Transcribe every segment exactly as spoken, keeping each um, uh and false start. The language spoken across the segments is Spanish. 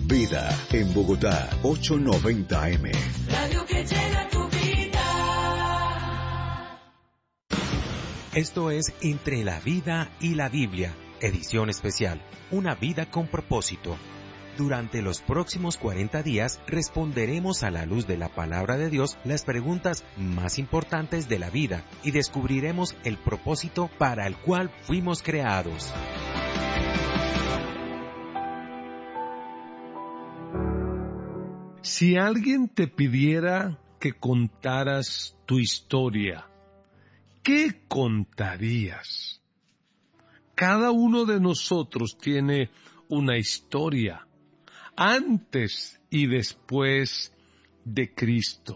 Vida, en Bogotá, ochocientos noventa A M. Radio que llena tu vida. Esto es Entre la Vida y la Biblia, edición especial, una vida con propósito. Durante los próximos cuarenta días responderemos a la luz de la palabra de Dios las preguntas más importantes de la vida y descubriremos el propósito para el cual fuimos creados. Si alguien te pidiera que contaras tu historia, ¿qué contarías? Cada uno de nosotros tiene una historia, antes y después de Cristo.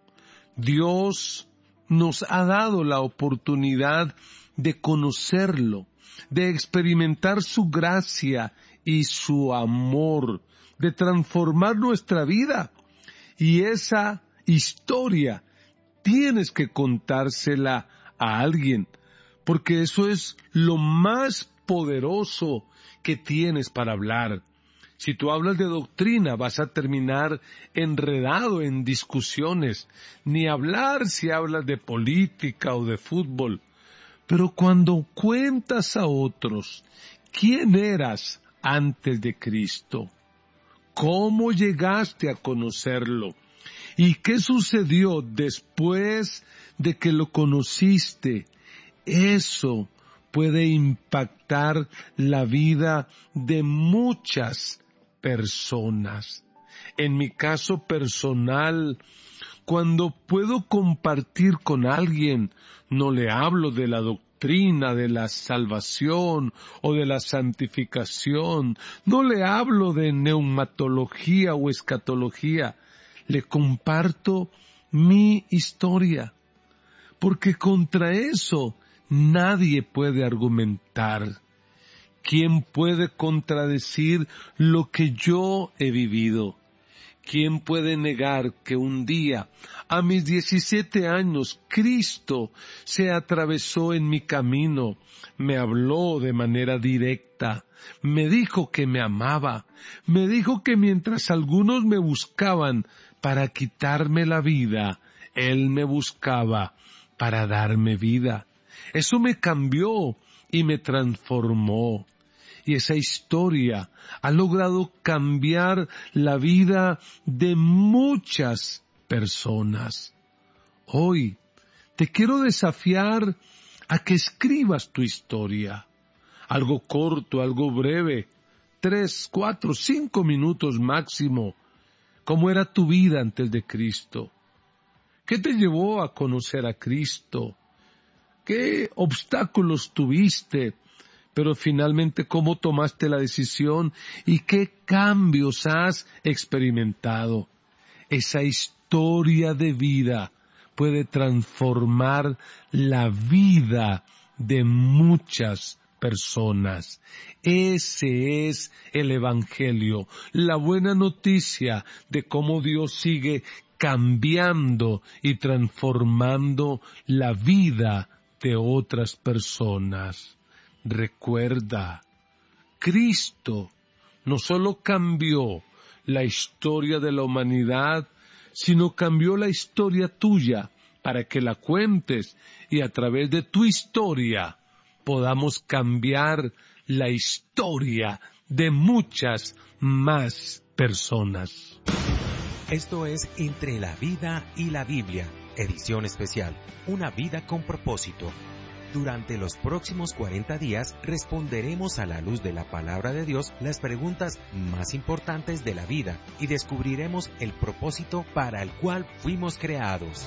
Dios nos ha dado la oportunidad de conocerlo, de experimentar su gracia y su amor, de transformar nuestra vida. Y esa historia tienes que contársela a alguien, porque eso es lo más poderoso que tienes para hablar. Si tú hablas de doctrina, vas a terminar enredado en discusiones, ni hablar si hablas de política o de fútbol. Pero cuando cuentas a otros, ¿quién eras antes de Cristo? ¿Cómo llegaste a conocerlo? ¿Y qué sucedió después de que lo conociste? Eso puede impactar la vida de muchas personas. En mi caso personal, cuando puedo compartir con alguien, no le hablo de la doctrina de la salvación o de la santificación, no le hablo de neumatología o escatología, le comparto mi historia, porque contra eso nadie puede argumentar. ¿Quién puede contradecir lo que yo he vivido? ¿Quién puede negar que un día, a mis diecisiete años, Cristo se atravesó en mi camino, me habló de manera directa, me dijo que me amaba, me dijo que mientras algunos me buscaban para quitarme la vida, Él me buscaba para darme vida? Eso me cambió y me transformó. Y esa historia ha logrado cambiar la vida de muchas personas. Hoy te quiero desafiar a que escribas tu historia. Algo corto, algo breve, tres, cuatro, cinco minutos máximo. ¿Cómo era tu vida antes de Cristo? ¿Qué te llevó a conocer a Cristo? ¿Qué obstáculos tuviste? Pero finalmente, ¿cómo tomaste la decisión y qué cambios has experimentado? Esa historia de vida puede transformar la vida de muchas personas. Ese es el Evangelio, la buena noticia de cómo Dios sigue cambiando y transformando la vida de otras personas. Recuerda, Cristo no solo cambió la historia de la humanidad, sino cambió la historia tuya para que la cuentes y a través de tu historia podamos cambiar la historia de muchas más personas. Esto es Entre la Vida y la Biblia, edición especial, una vida con propósito. Durante los próximos cuarenta días responderemos a la luz de la palabra de Dios las preguntas más importantes de la vida y descubriremos el propósito para el cual fuimos creados.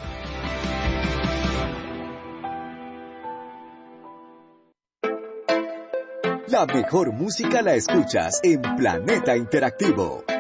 La mejor música la escuchas en Planeta Interactivo.